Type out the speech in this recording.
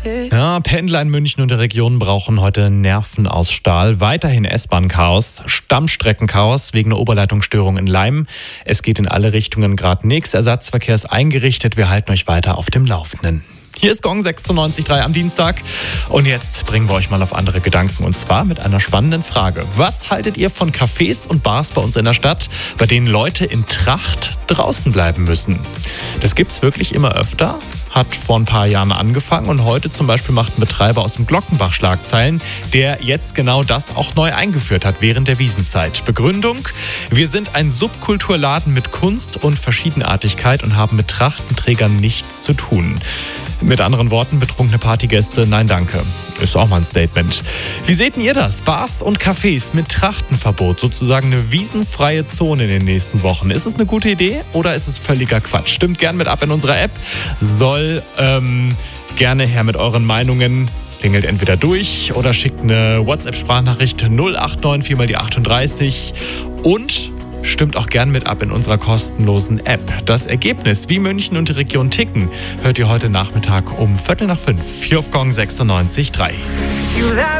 Ja, Pendler in München und der Region brauchen heute Nerven aus Stahl. Weiterhin S-Bahn-Chaos, Stammstreckenchaos wegen einer Oberleitungsstörung in Leim. Es geht in alle Richtungen gerade nichts. Ersatzverkehr ist eingerichtet. Wir halten euch weiter auf dem Laufenden. Hier ist Gong 96.3 am Dienstag und jetzt bringen wir euch mal auf andere Gedanken und zwar mit einer spannenden Frage. Was haltet ihr von Cafés und Bars bei uns in der Stadt, bei denen Leute in Tracht draußen bleiben müssen? Das gibt's wirklich immer öfter, hat vor ein paar Jahren angefangen und heute zum Beispiel macht ein Betreiber aus dem Glockenbach Schlagzeilen, der jetzt genau das auch neu eingeführt hat während der Wiesenzeit. Begründung: Wir sind ein Subkulturladen mit Kunst und Verschiedenartigkeit und haben mit Trachtenträgern nichts zu tun. Mit anderen Worten, betrunkene Partygäste, nein danke. Ist auch mal ein Statement. Wie seht ihr das? Bars und Cafés mit Trachtenverbot, sozusagen eine wiesenfreie Zone in den nächsten Wochen. Ist es eine gute Idee oder ist es völliger Quatsch? Stimmt gern mit ab in unserer App. Soll gerne her mit euren Meinungen. Klingelt entweder durch oder schickt eine WhatsApp-Sprachnachricht 089 4 mal die 38 und stimmt auch gern mit ab in unserer kostenlosen App. Das Ergebnis, wie München und die Region ticken, hört ihr heute Nachmittag um 4:45 hier auf Gong 96.3.